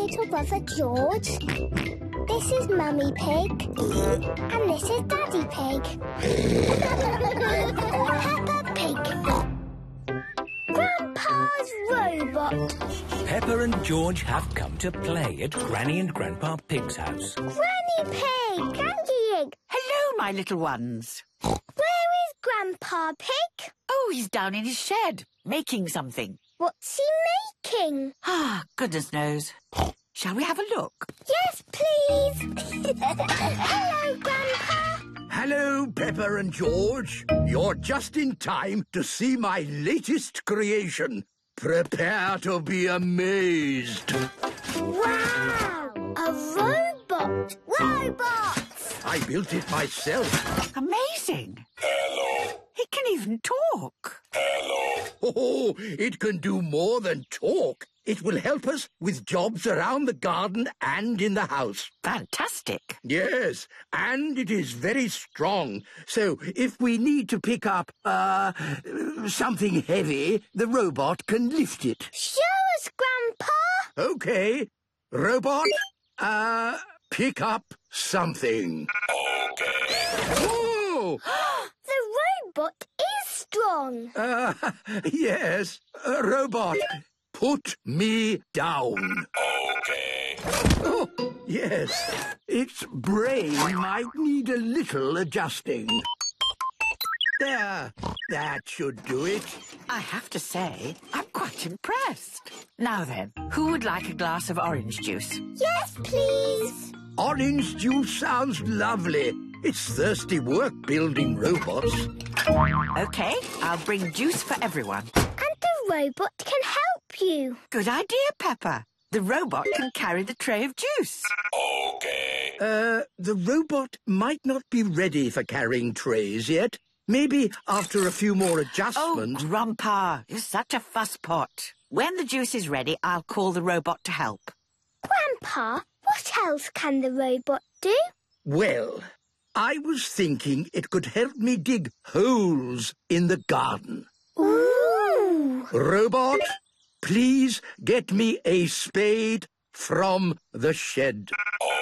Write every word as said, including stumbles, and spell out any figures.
little brother George. This is Mummy Pig. And this is Daddy Pig. Peppa Pig. Grandpa's robot. Peppa and George have come to play at Granny and Grandpa Pig's house. Granny Pig! Granny Pig! Hello, my little ones. Where is Grandpa Pig? Oh, he's down in his shed, making something. What's he making? Ah, goodness knows. Shall we have a look? Yes, please. Hello, Grandpa. Hello, Peppa and George. You're just in time to see my latest creation. Prepare to be amazed. Wow! A robot! Robots! I built it myself. Amazing. Hello. It can even talk. Hello. Oh, it can do more than talk. It will help us with jobs around the garden and in the house. Fantastic. Yes, and it is very strong. So if we need to pick up, uh, something heavy, the robot can lift it. Show us, Grandpa. Okay. Robot, uh, pick up something. Okay. Whoa! The robot is strong. Uh, yes. Uh, robot, put me down. Okay. Oh, yes. Its brain might need a little adjusting. There. That should do it. I have to say, I'm quite impressed. Now then, who would like a glass of orange juice? Yes, please. Orange juice sounds lovely. It's thirsty work building robots. OK, I'll bring juice for everyone. And the robot can help you. Good idea, Peppa. The robot can carry the tray of juice. OK. Uh, the robot might not be ready for carrying trays yet. Maybe after a few more adjustments... Oh, Grandpa, you're such a fusspot. When the juice is ready, I'll call the robot to help. Grandpa, what else can the robot do? Well, I was thinking it could help me dig holes in the garden. Ooh! Robot, please get me a spade from the shed.